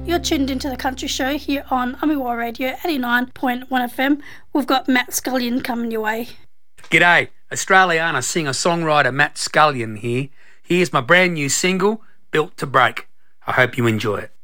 You're tuned into the Country Show here on Amiwa Radio 89.1 FM. We've got Matt Scullion coming your way. G'day, Australiana singer-songwriter Matt Scullion here. Here's my brand new single, Built to Break. I hope you enjoy it.